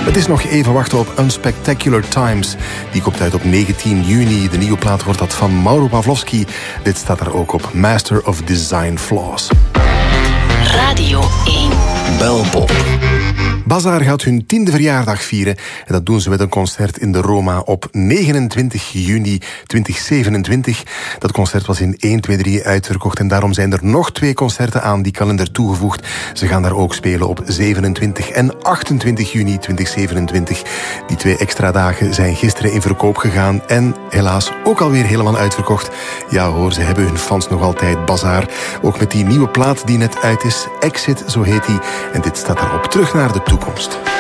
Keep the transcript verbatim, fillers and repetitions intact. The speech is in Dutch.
Het is nog even wachten op Unspectacular Times. Die komt uit op negentien juni. De nieuwe plaat wordt dat van Mauro Pavlovski. Dit staat er ook op. Master of Design Flaws. Radio één. Belpop. Bazaar gaat hun tiende verjaardag vieren. En dat doen ze met een concert in de Roma op negenentwintig juni tweeduizend zevenentwintig. Dat concert was in één, twee, drie uitverkocht. En daarom zijn er nog twee concerten aan die kalender toegevoegd. Ze gaan daar ook spelen op zevenentwintig en achtentwintig juni tweeduizend zevenentwintig. Die twee extra dagen zijn gisteren in verkoop gegaan. En helaas ook alweer helemaal uitverkocht. Ja hoor, ze hebben hun fans nog altijd. Bazaar. Ook met die nieuwe plaat die net uit is. Exit, zo heet die. En dit staat daarop. Terug naar de toekomst.